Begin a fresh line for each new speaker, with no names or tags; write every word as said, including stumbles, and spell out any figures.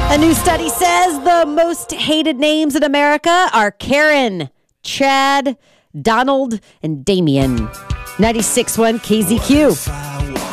A new study says the most hated names in America are Karen, Chad, Donald, and Damien. ninety-six point one K Z Q.